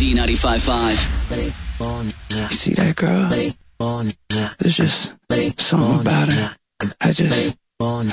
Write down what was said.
Z95.5. You see that girl? There's just something about her. I just